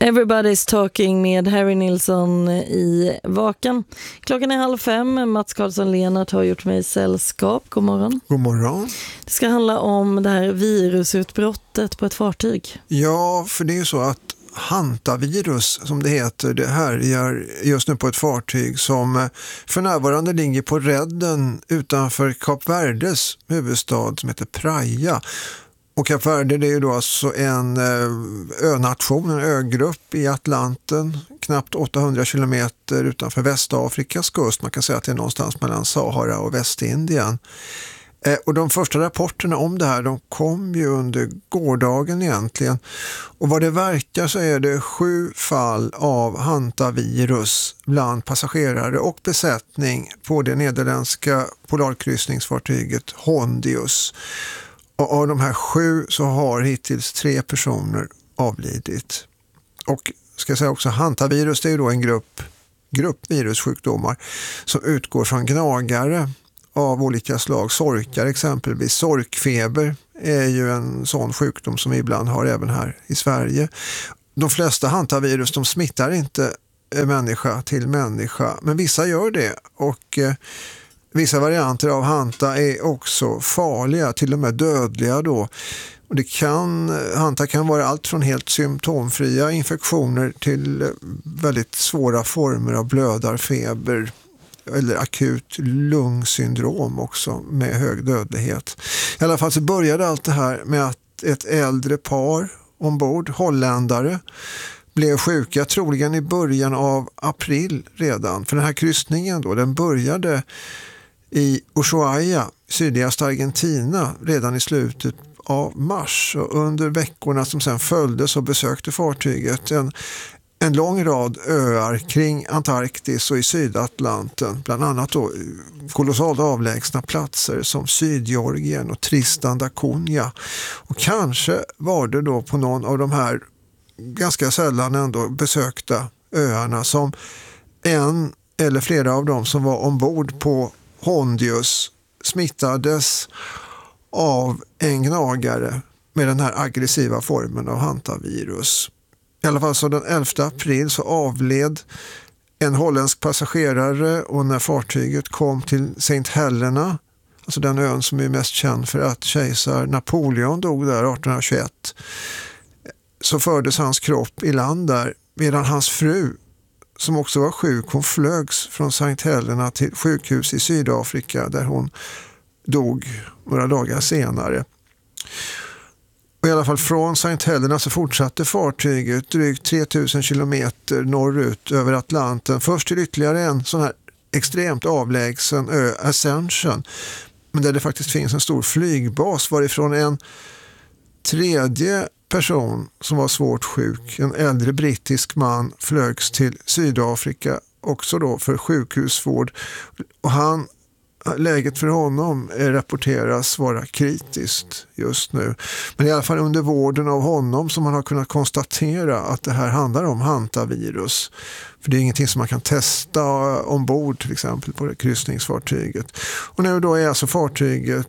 Everybody's talking med Harry Nilsson i Vaken. Klockan är 4:30. Mats Karlsson-Lenart har gjort mig sällskap. God morgon. God morgon. Det ska handla om det här virusutbrottet på ett fartyg. Ja, för det är ju så att hantavirus, som det heter, det härjar just nu på ett fartyg som för närvarande ligger på redden utanför Kap Verdes huvudstad som heter Praia. Och Kap Verde, det är ju då alltså en önation, en ögrupp i Atlanten, knappt 800 kilometer utanför Västafrikas kust. Man kan säga att det är någonstans mellan Sahara och Västindien. Och de första rapporterna om det här, de kom ju under gårdagen egentligen. Och vad det verkar så är det 7 fall av hantavirus bland passagerare och besättning på det nederländska polarkryssningsfartyget Hondius. Och av de här 7 så har hittills 3 personer avlidit. Och ska jag säga också, hantavirus, det är ju då en grupp virussjukdomar som utgår från gnagare av olika slag. Sorkar exempelvis. Sorkfeber är ju en sån sjukdom som vi ibland har även här i Sverige. De flesta hantavirus, de smittar inte människa till människa, men vissa gör det. Och vissa varianter av hanta är också farliga, till och med dödliga då. Och hanta kan vara allt från helt symptomfria infektioner till väldigt svåra former av blödarfeber eller akut lungsyndrom också med hög dödlighet. I alla fall så började allt det här med att ett äldre par ombord, holländare, blev sjuka troligen i början av april redan. För den här kryssningen då, den började i Ushuaia, sydligaste Argentina, redan i slutet av mars. Och under veckorna som sen följde så besökte fartyget en lång rad öar kring Antarktis och i Sydatlanten. Bland annat då kolossalt avlägsna platser som Sydgeorgien och Tristan da Cunha. Och kanske var det då på någon av de här ganska sällan ändå besökta öarna som en eller flera av dem som var ombord på Hondius smittades av en gnagare med den här aggressiva formen av hantavirus. I alla fall så den 11 april så avled en holländsk passagerare, och när fartyget kom till St. Helena, alltså den ön som är mest känd för att kejsar Napoleon dog där 1821, så fördes hans kropp i land där, medan hans fru, som också var sjuk, hon flögs från St. Helena till sjukhus i Sydafrika där hon dog några dagar senare. Och i alla fall från St. Helena så fortsatte fartyget drygt 3000 kilometer norrut över Atlanten. Först till ytterligare en sån här extremt avlägsen ö, Ascension. Men där det faktiskt finns en stor flygbas varifrån en tredje person som var svårt sjuk, en äldre brittisk man, flögs till Sydafrika också då för sjukhusvård. Och läget för honom rapporteras vara kritiskt just nu. Men i alla fall under vården av honom som man har kunnat konstatera att det här handlar om hantavirus. För det är ingenting som man kan testa ombord till exempel på det kryssningsfartyget. Och nu då är alltså fartyget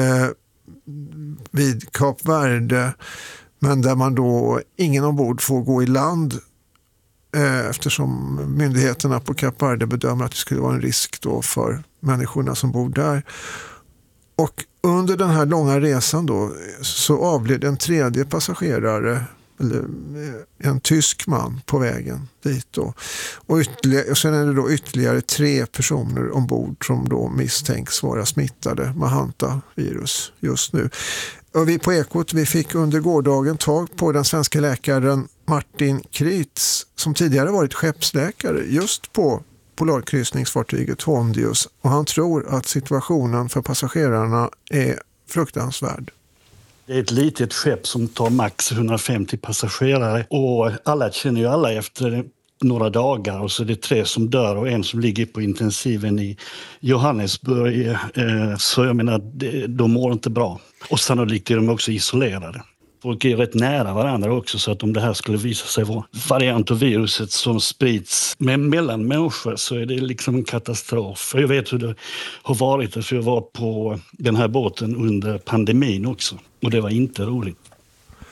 vid Kap Verde, men där man då ingen ombord får gå i land eftersom myndigheterna på Kap Verde bedömer att det skulle vara en risk då för människorna som bor där. Och under den här långa resan då så avled en tredje passagerare, eller en tysk man, på vägen dit då. Och sen är det då ytterligare 3 personer ombord som då misstänks vara smittade med hantavirus just nu. Och vi på Ekot, vi fick under gårdagen tag på den svenska läkaren Martin Kritz, som tidigare varit skeppsläkare just på polarkryssningsfartyget Hondius, och han tror att situationen för passagerarna är fruktansvärd. Det är ett litet skepp som tar max 150 passagerare, och alla känner ju alla efter några dagar, och så är det 3 som dör och en som ligger på intensiven i Johannesburg. Så jag menar, de mår inte bra. Och sannolikt är de också isolerade. Folk är rätt nära varandra också, så att om det här skulle visa sig vara variant av viruset som sprids mellan människor, så är det liksom en katastrof. Jag vet hur det har varit, för jag var på den här båten under pandemin också, och det var inte roligt.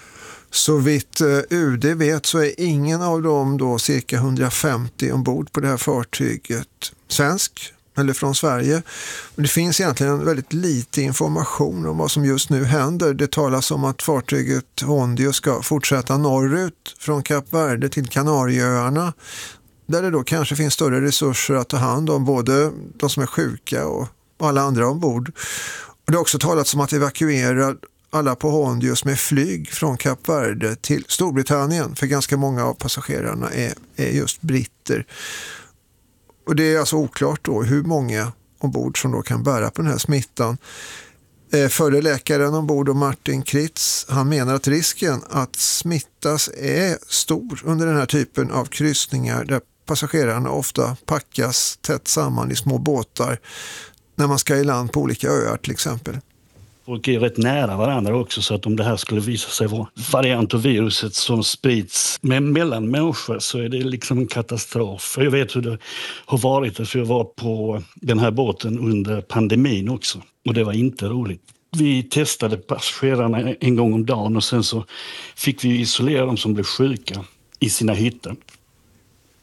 Så vitt UD vet så är ingen av dem då cirka 150 ombord på det här fartyget svensk eller från Sverige. Det finns egentligen väldigt lite information om vad som just nu händer. Det talas om att fartyget Hondio ska fortsätta norrut från Kap Verde till Kanarieöarna, där det då kanske finns större resurser att ta hand om både de som är sjuka och alla andra ombord. Och det har också talats om att evakuera alla på Hondios med flyg från Kap Verde till Storbritannien, för ganska många av passagerarna är just britter. Och det är alltså oklart då hur många ombord som då kan bära på den här smittan. Förre läkaren ombord, Martin Kritz, han menar att risken att smittas är stor under den här typen av kryssningar där passagerarna ofta packas tätt samman i små båtar när man ska i land på olika öar till exempel. Och är rätt nära varandra också, så att om det här skulle visa sig vara variant av viruset som sprids mellan människor så är det liksom en katastrof. Jag vet hur det har varit, för jag var på den här båten under pandemin också och det var inte roligt. Vi testade passagerarna en gång om dagen och sen så fick vi isolera dem som blev sjuka i sina hytter.